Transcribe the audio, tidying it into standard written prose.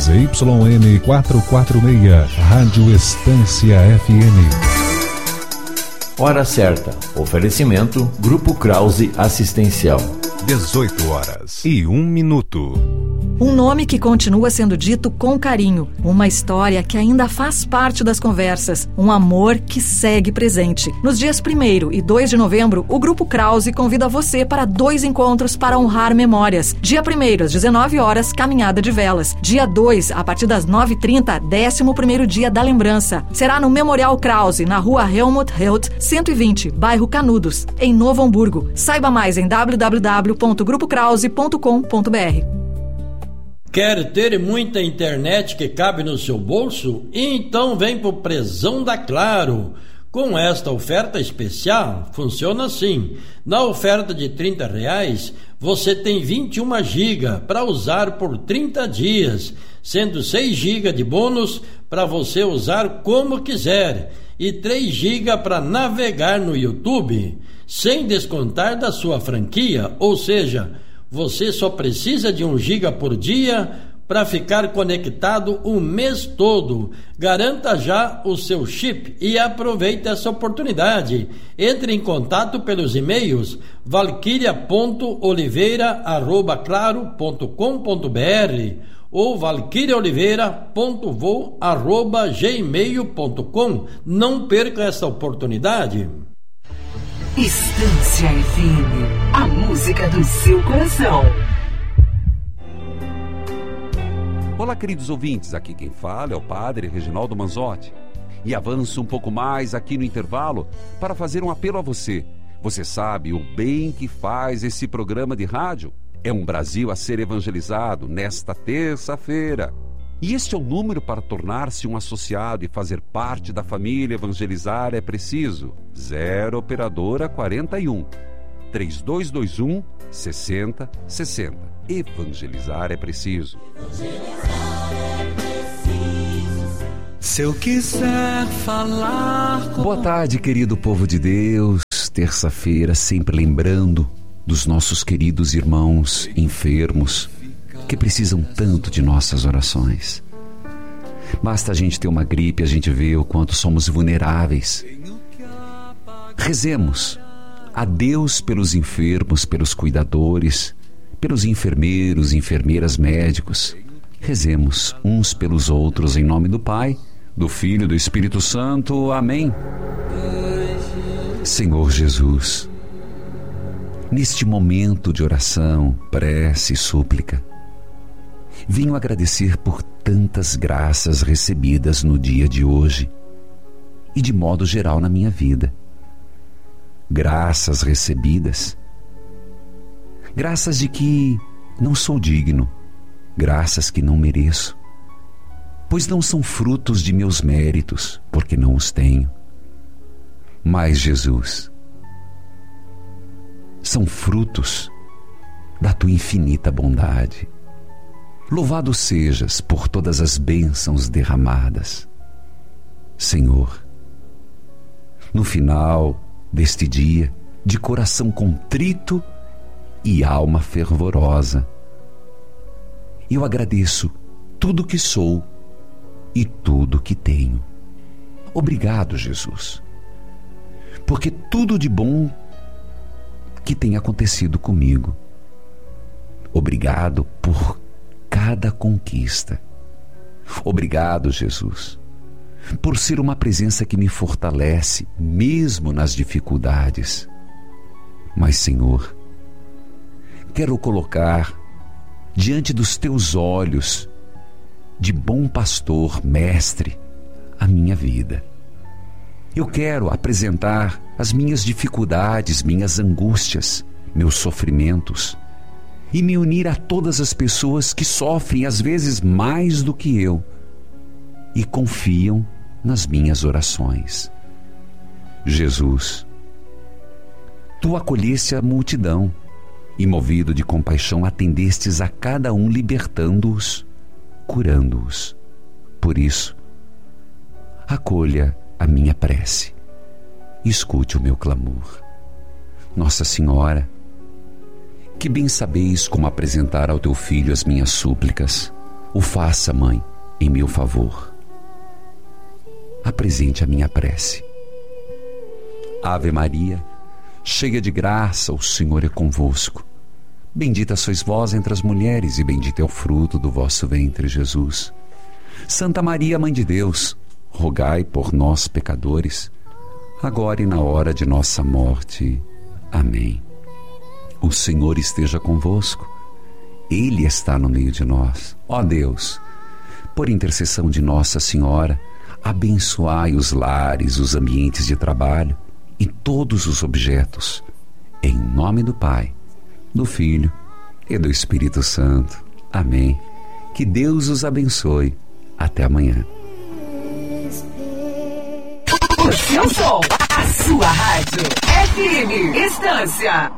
ZYN 446, Rádio Estância FM. Hora certa. Oferecimento Grupo Krause Assistencial. 18h01. Um nome que continua sendo dito com carinho, uma história que ainda faz parte das conversas, um amor que segue presente. Nos dias 1º e 2 de novembro, o Grupo Krause convida você para 2 encontros para honrar memórias. Dia 1º, às 19 horas, caminhada de velas. Dia 2, a partir das 9h30, 11º dia da lembrança. Será no Memorial Krause, na rua Helmut Held, 120, bairro Canudos, em Novo Hamburgo. Saiba mais em www.grupokrause.com.br. Quer ter muita internet que cabe no seu bolso? Então vem pro Prezão da Claro. Com esta oferta especial, funciona assim. Na oferta de R$30, você tem 21 GB para usar por 30 dias, sendo 6 GB de bônus para você usar como quiser e 3 GB para navegar no YouTube, sem descontar da sua franquia, ou seja, você só precisa de 1 GB por dia para ficar conectado o mês todo. Garanta já o seu chip e aproveite essa oportunidade. Entre em contato pelos e-mails valquiriaoliveira@claro.com.br ou valquiriaoliveira.voo@gmail.com. Não perca essa oportunidade. Estância FM, a música do seu coração. Olá, queridos ouvintes, aqui quem fala é o Padre Reginaldo Manzotti. E avanço um pouco mais aqui no intervalo para fazer um apelo a você. Você sabe o bem que faz esse programa de rádio? É um Brasil a ser evangelizado nesta terça-feira. E este é o número para tornar-se um associado e fazer parte da família Evangelizar é preciso. 0 Operadora 41 3221 6060. Evangelizar é preciso. Se eu quiser falar com... Boa tarde, querido povo de Deus. Terça-feira, sempre lembrando dos nossos queridos irmãos enfermos que precisam tanto de nossas orações. Basta a gente ter uma gripe, a gente vê o quanto somos vulneráveis. Rezemos a Deus pelos enfermos, pelos cuidadores, pelos enfermeiros, enfermeiras, médicos. Rezemos uns pelos outros em nome do Pai, do Filho e do Espírito Santo. Amém. Senhor Jesus, neste momento de oração, prece e súplica, venho agradecer por tantas graças recebidas no dia de hoje e de modo geral na minha vida. Graças recebidas, graças de que não sou digno, graças que não mereço, pois não são frutos de meus méritos, porque não os tenho. Mas, Jesus, são frutos da Tua infinita bondade. Louvado sejas por todas as bênçãos derramadas. Senhor, no final deste dia, de coração contrito e alma fervorosa, eu agradeço tudo que sou e tudo que tenho. Obrigado, Jesus, porque tudo de bom que tem acontecido comigo. Obrigado por cada conquista. Obrigado, Jesus, por ser uma presença que me fortalece, mesmo nas dificuldades. Mas, Senhor, quero colocar diante dos Teus olhos de bom pastor, mestre, a minha vida. Eu quero apresentar as minhas dificuldades, minhas angústias, meus sofrimentos, e me unir a todas as pessoas que sofrem às vezes mais do que eu e confiam nas minhas orações. Jesus, Tu acolheste a multidão e, movido de compaixão, atendestes a cada um, libertando-os, curando-os. Por isso, acolha a minha prece, escute o meu clamor. Nossa Senhora, que bem sabeis como apresentar ao Teu Filho as minhas súplicas. O faça, Mãe, em meu favor. Apresente a minha prece. Ave Maria, cheia de graça, o Senhor é convosco. Bendita sois vós entre as mulheres e bendito é o fruto do vosso ventre, Jesus. Santa Maria, Mãe de Deus, rogai por nós, pecadores, agora e na hora de nossa morte. Amém. O Senhor esteja convosco. Ele está no meio de nós. Ó Deus, por intercessão de Nossa Senhora, abençoai os lares, os ambientes de trabalho e todos os objetos. Em nome do Pai, do Filho e do Espírito Santo. Amém. Que Deus os abençoe. Até amanhã. O seu som, a sua rádio. FM Estância.